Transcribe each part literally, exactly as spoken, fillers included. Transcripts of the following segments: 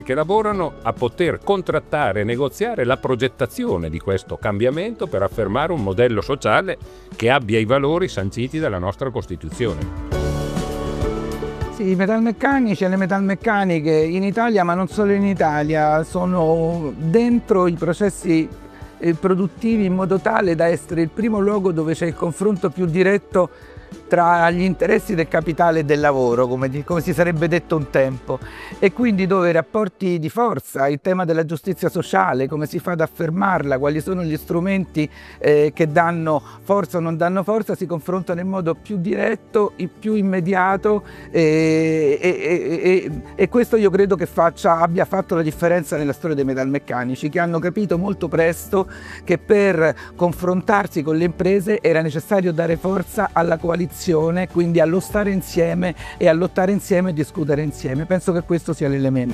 che lavorano a poter contrattare e negoziare la progettazione di questo cambiamento per affermare un modello sociale che abbia i valori sanciti dalla nostra Costituzione. I metalmeccanici e le metalmeccaniche in Italia, ma non solo in Italia, sono dentro i processi produttivi in modo tale da essere il primo luogo dove c'è il confronto più diretto tra gli interessi del capitale e del lavoro, come, di, come si sarebbe detto un tempo, e quindi dove i rapporti di forza, il tema della giustizia sociale, come si fa ad affermarla, quali sono gli strumenti eh, che danno forza o non danno forza, si confrontano in modo più diretto, più immediato e, e, e, e questo io credo che faccia, abbia fatto la differenza nella storia dei metalmeccanici, che hanno capito molto presto che per confrontarsi con le imprese era necessario dare forza alla coalizione, quindi allo stare insieme e a lottare insieme e discutere insieme. Penso che questo sia l'elemento.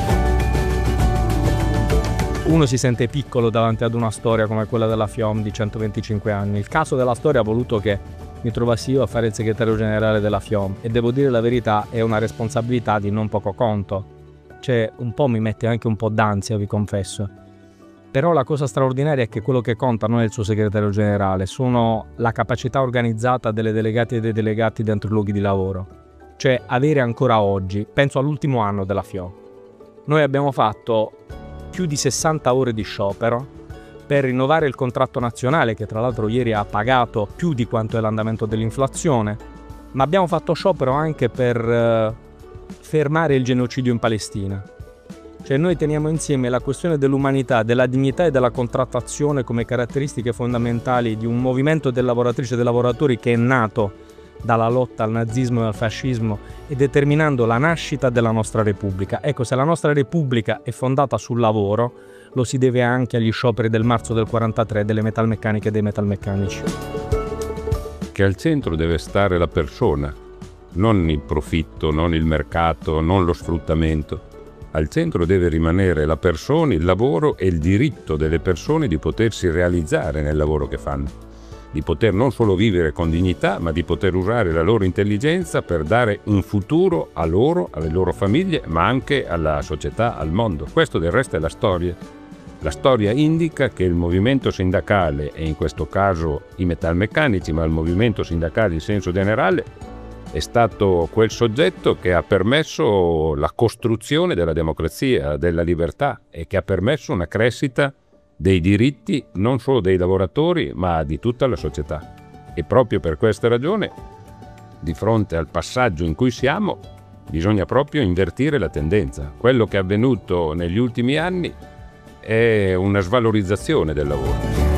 Uno si sente piccolo davanti ad una storia come quella della FIOM di centoventicinque anni. Il caso della storia ha voluto che mi trovassi io a fare il segretario generale della FIOM e devo dire la verità, è una responsabilità di non poco conto. Cioè, un po' mi mette anche un po' d'ansia, vi confesso. Però la cosa straordinaria è che quello che conta non è il suo segretario generale, sono la capacità organizzata delle delegate e dei delegati dentro i luoghi di lavoro. Cioè avere ancora oggi, penso all'ultimo anno della FIOM, noi abbiamo fatto più di sessanta ore di sciopero per rinnovare il contratto nazionale, che tra l'altro ieri ha pagato più di quanto è l'andamento dell'inflazione, ma abbiamo fatto sciopero anche per eh, fermare il genocidio in Palestina. Cioè noi teniamo insieme la questione dell'umanità, della dignità e della contrattazione come caratteristiche fondamentali di un movimento delle lavoratrici e dei lavoratori che è nato dalla lotta al nazismo e al fascismo e determinando la nascita della nostra Repubblica. Ecco, se la nostra Repubblica è fondata sul lavoro, lo si deve anche agli scioperi del marzo del quarantatré delle metalmeccaniche e dei metalmeccanici. Che al centro deve stare la persona, non il profitto, non il mercato, non lo sfruttamento. Al centro deve rimanere la persona, il lavoro e il diritto delle persone di potersi realizzare nel lavoro che fanno, di poter non solo vivere con dignità, ma di poter usare la loro intelligenza per dare un futuro a loro, alle loro famiglie, ma anche alla società, al mondo. Questo del resto è la storia. La storia indica che il movimento sindacale, e in questo caso i metalmeccanici, ma il movimento sindacale in senso generale, è stato quel soggetto che ha permesso la costruzione della democrazia, della libertà e che ha permesso una crescita dei diritti non solo dei lavoratori ma di tutta la società. E proprio per questa ragione, di fronte al passaggio in cui siamo, bisogna proprio invertire la tendenza. Quello che è avvenuto negli ultimi anni è una svalorizzazione del lavoro.